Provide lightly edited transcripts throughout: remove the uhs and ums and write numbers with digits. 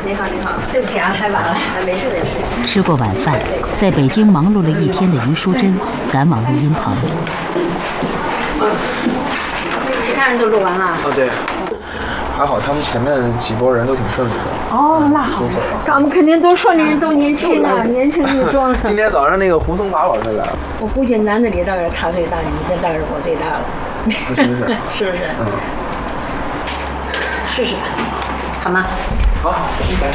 你好，你好，对不起啊，太晚了，没事没事。 吃过晚饭，在北京忙碌了一天的于淑珍赶往录音棚。 其他人都录完了。 哦，对。还好，他们前面几波人都挺顺利的。 哦，那好。咱们肯定都顺利，都年轻啊，年轻力壮。 今天早上那个胡松华老师来了。 我估计男的里大概他最大，女的大概我最大了。 是不是？ 是不是？嗯。试试吧，好吗？ 好，应该。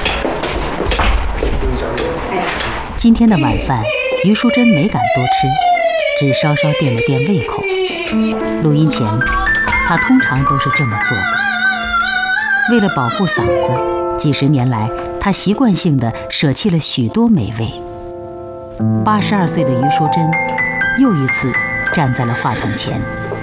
今天的晚饭，于淑珍没敢多吃，只稍稍垫了垫胃口。录音前，她通常都是这么做的。为了保护嗓子，几十年来，她习惯性地舍弃了许多美味。82岁的于淑珍，又一次站在了话筒前。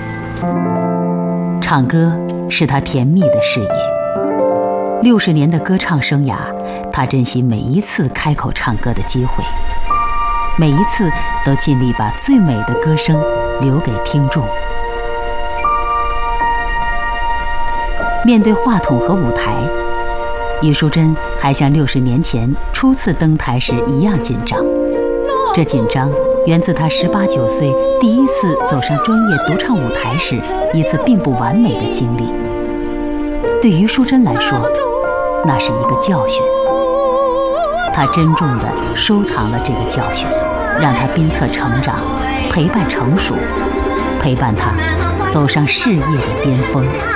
唱歌是她甜蜜的事业。60年的歌唱生涯，她珍惜每一次开口唱歌的机会，每一次都尽力把最美的歌声留给听众。面对话筒和舞台，于淑珍还像60年前初次登台时一样紧张。这紧张源自她18、19岁第一次走上专业独唱舞台时一次并不完美的经历。对于淑珍来说，那是一个教训。她珍重地收藏了这个教训，让她鞭策成长，陪伴成熟，陪伴她走上事业的巅峰。